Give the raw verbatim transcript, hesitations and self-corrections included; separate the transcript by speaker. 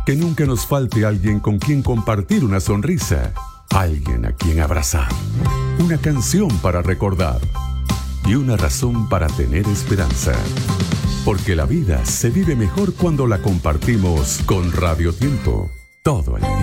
Speaker 1: Que nunca nos falte alguien con quien compartir una sonrisa, alguien a quien abrazar, una canción para recordar y una razón para tener esperanza. Porque la vida se vive mejor cuando la compartimos con Radio Tiempo todo el día.